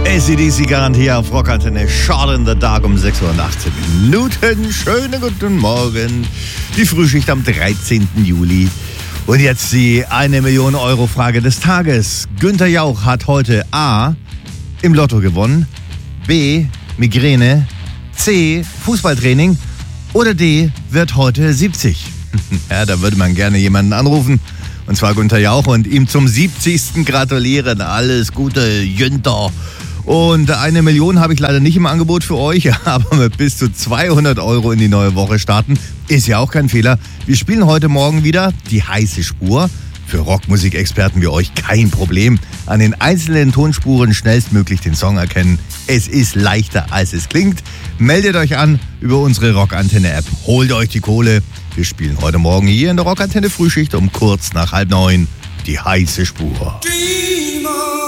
AC/DC Garantie auf Rockantenne. Shot in the Dark um 6 Uhr und 18 Minuten. Schönen guten Morgen. Die Frühschicht am 13. Juli. Und jetzt die 1 Million Euro Frage des Tages. Günther Jauch hat heute A. im Lotto gewonnen, B. Migräne, C. Fußballtraining oder D. wird heute 70. Ja, da würde man gerne jemanden anrufen. Und zwar Günther Jauch und ihm zum 70. gratulieren. Alles Gute, Günther. Und 1 Million habe ich leider nicht im Angebot für euch, aber mit bis zu 200 Euro in die neue Woche starten ist ja auch kein Fehler. Wir spielen heute Morgen wieder die heiße Spur. Für Rockmusikexperten wie euch kein Problem. An den einzelnen Tonspuren schnellstmöglich den Song erkennen. Es ist leichter, als es klingt. Meldet euch an über unsere Rockantenne-App. Holt euch die Kohle. Wir spielen heute Morgen hier in der Rockantenne Frühschicht um kurz nach 8:30 die heiße Spur. Dreamer.